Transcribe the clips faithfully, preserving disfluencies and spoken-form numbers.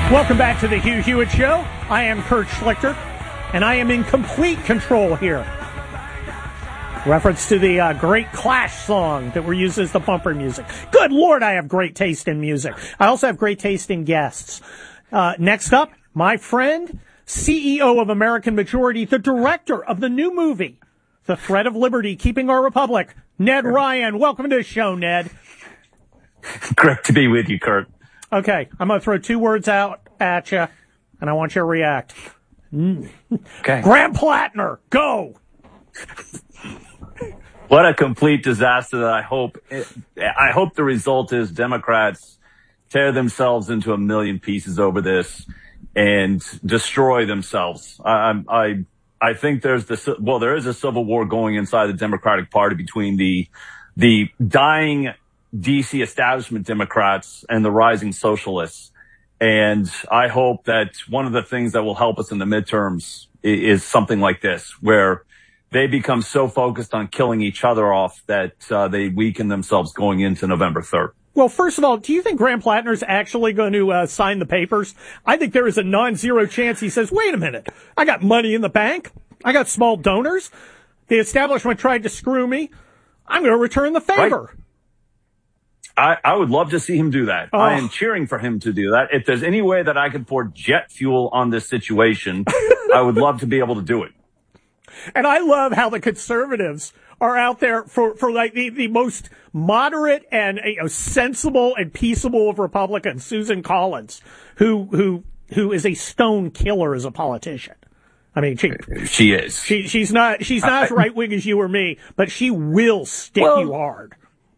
Welcome back to the Hugh Hewitt Show. I am Kurt Schlichter, and I am in complete control here. Reference to the uh, great Clash song that we're using as the bumper music. Good Lord, I have great taste in music. I also have great taste in guests. Uh, next up, my friend, C E O of American Majority, the director of the new movie, The Thread of Liberty, Keeping Our Republic, Ned Ryan. Welcome to the show, Ned. Great to be with you, Kurt. Okay, I'm going to throw two words out at you, and I want you to react. Okay. Graham Plattner, go! What a complete disaster that I hope, I hope the result is Democrats tear themselves into a million pieces over this and destroy themselves. I, I, I think there's the, well, there is a civil war going inside the Democratic Party between the, the dying D C establishment Democrats and the rising socialists. And I hope that one of the things that will help us in the midterms is, is something like this, where they become so focused on killing each other off that uh, they weaken themselves going into November third. Well, first of all, do you think Graham Plattner's actually going to uh, sign the papers? I think there is a non-zero chance he says, wait a minute, I got money in the bank. I got small donors. The establishment tried to screw me. I'm going to return the favor. Right. I, I would love to see him do that. Oh. I am cheering for him to do that. If there's any way that I could pour jet fuel on this situation, I would love to be able to do it. And I love how the conservatives are out there for, for like the, the most moderate and you know, sensible and peaceable of Republicans, Susan Collins, who, who, who is a stone killer as a politician. I mean, she, she is. She, she's not, she's not I, as right wing as you or me, but she will stick well, you hard.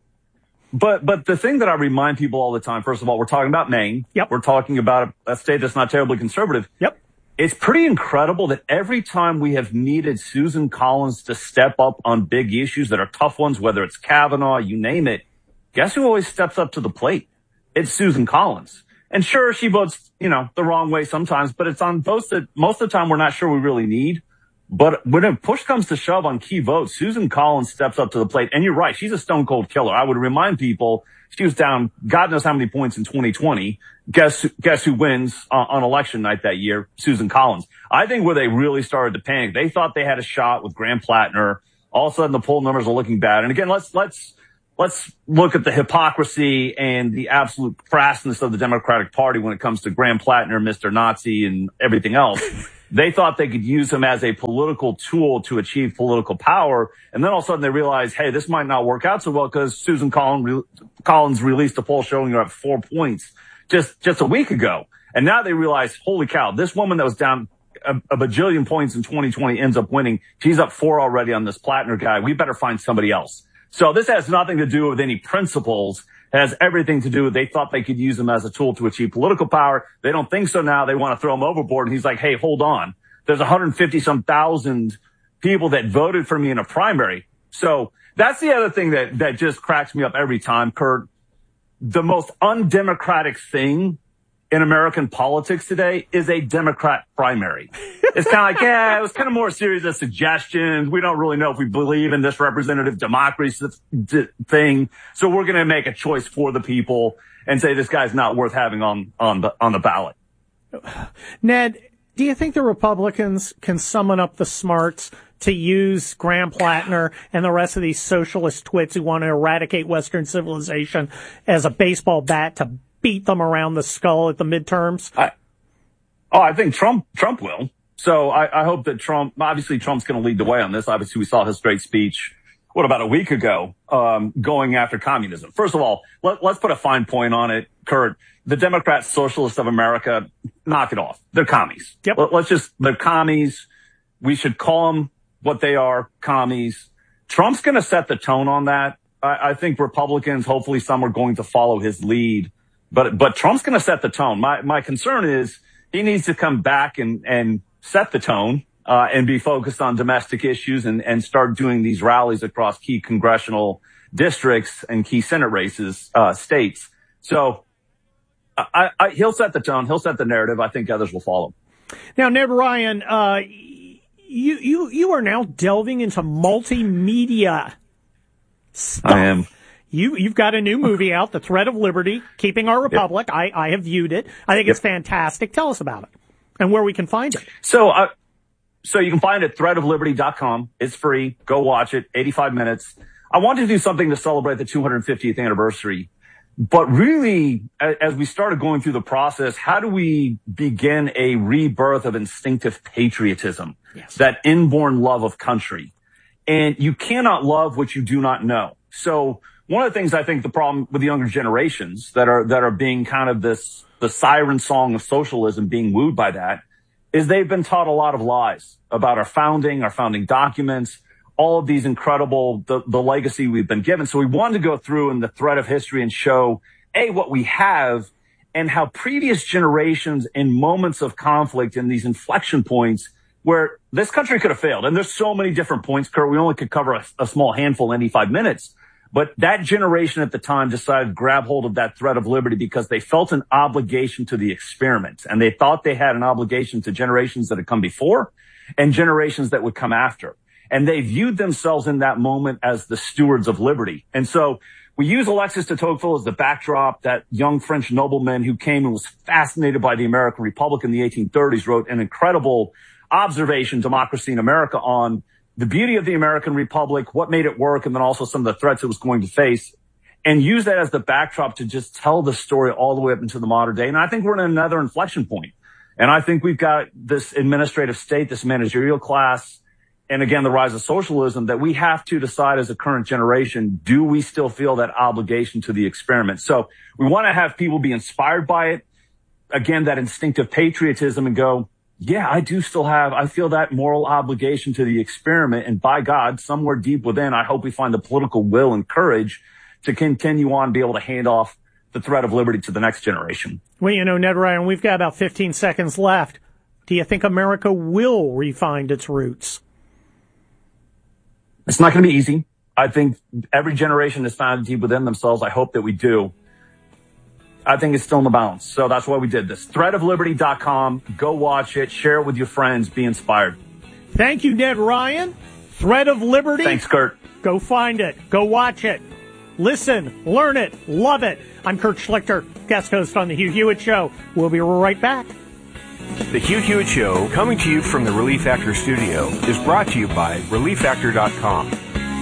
But, but the thing that I remind people all the time, first of all, we're talking about Maine. Yep. We're talking about a, a state that's not terribly conservative. Yep. It's pretty incredible that every time we have needed Susan Collins to step up on big issues that are tough ones, whether it's Kavanaugh, you name it, guess who always steps up to the plate? It's Susan Collins. And sure, she votes, you know, the wrong way sometimes, but it's on votes that most of the time we're not sure we really need. But when a push comes to shove on key votes, Susan Collins steps up to the plate. And you're right, she's a stone cold killer. I would remind people she was down God knows how many points in twenty twenty. Guess, guess who wins on, on election night that year? Susan Collins. I think where they really started to panic, they thought they had a shot with Graham Plattner. All of a sudden the poll numbers are looking bad. And again, let's, let's, let's look at the hypocrisy and the absolute crassness of the Democratic Party when it comes to Graham Plattner, Mister Nazi, and everything else. They thought they could use him as a political tool to achieve political power. And then all of a sudden they realized, hey, this might not work out so well because Susan Collins, Collins released a poll showing her at four points just, just a week ago. And now they realize, holy cow, this woman that was down a, a bajillion points in twenty twenty ends up winning. She's up four already on this Plattner guy. We better find somebody else. So this has nothing to do with any principles. It has everything to do with they thought they could use him as a tool to achieve political power. They don't think so now. They want to throw him overboard. And he's like, hey, hold on. There's one hundred fifty some thousand people that voted for me in a primary. So that's the other thing that, that just cracks me up every time, Kurt. The most undemocratic thing in American politics today is a Democrat primary. It's kind of like, yeah, it was kind of more a series of suggestions. We don't really know if we believe in this representative democracy thing. So we're going to make a choice for the people and say this guy's not worth having on, on the, on the ballot. Ned, do you think the Republicans can summon up the smarts to use Graham Plattner and the rest of these socialist twits who want to eradicate Western civilization as a baseball bat to beat them around the skull at the midterms? I, oh, I think Trump, Trump will. So I, I hope that Trump, obviously Trump's going to lead the way on this. Obviously we saw his great speech, what, about a week ago, um, going after communism. First of all, let, let's put a fine point on it, Kurt. The Democrat Socialists of America, knock it off. They're commies. Yep. Let, let's just, they're commies. We should call them what they are, commies. Trump's going to set the tone on that. I, I think Republicans, hopefully some are going to follow his lead. But, but Trump's going to set the tone. My, my concern is he needs to come back and, and set the tone, uh, and be focused on domestic issues and, and start doing these rallies across key congressional districts and key Senate races, uh, states. So I, I, he'll set the tone. He'll set the narrative. I think others will follow. Now, Ned Ryan, uh, you, you, you are now delving into multimedia stuff. I am. You, you've got a new movie out, The Thread of Liberty, Keeping Our Republic. Yep. I, I have viewed it. I think yep. it's fantastic. Tell us about it and where we can find it. So, uh, so you can find it at thread of liberty dot com. It's free. Go watch it. eighty-five minutes. I wanted to do something to celebrate the two hundred fiftieth anniversary. But really, as we started going through the process, how do we begin a rebirth of instinctive patriotism, yes. that inborn love of country? And you cannot love what you do not know. So one of the things I think the problem with the younger generations that are, that are being kind of this, the siren song of socialism being wooed by that is they've been taught a lot of lies about our founding, our founding documents, all of these incredible, the, the legacy we've been given. So we wanted to go through in the thread of history and show, A, what we have and how previous generations in moments of conflict and these inflection points where this country could have failed. And there's so many different points, Kurt. We only could cover a, a small handful in eighty-five minutes. But that generation at the time decided to grab hold of that thread of liberty because they felt an obligation to the experiment. And they thought they had an obligation to generations that had come before and generations that would come after. And they viewed themselves in that moment as the stewards of liberty. And so we use Alexis de Tocqueville as the backdrop. That young French nobleman who came and was fascinated by the American Republic in the eighteen thirties wrote an incredible observation, Democracy in America, on the beauty of the American Republic, what made it work, and then also some of the threats it was going to face, and use that as the backdrop to just tell the story all the way up into the modern day. And I think we're in another inflection point. And I think we've got this administrative state, this managerial class, and again, the rise of socialism, that we have to decide as a current generation, do we still feel that obligation to the experiment? So we want to have people be inspired by it. Again, that instinctive patriotism, and go, yeah, I do still have, I feel that moral obligation to the experiment. And by God, somewhere deep within, I hope we find the political will and courage to continue on, be able to hand off the thread of liberty to the next generation. Well, you know, Ned Ryan, we've got about fifteen seconds left. Do you think America will refine its roots? It's not going to be easy. I think every generation is found deep within themselves. I hope that we do. I think it's still in the balance. So that's why we did this. thread of liberty dot com. Go watch it. Share it with your friends. Be inspired. Thank you, Ned Ryan. Thread of Liberty. Thanks, Kurt. Go find it. Go watch it. Listen, learn it, love it. I'm Kurt Schlichter, guest host on The Hugh Hewitt Show. We'll be right back. The Hugh Hewitt Show, coming to you from the Relief Factor studio, is brought to you by relief factor dot com.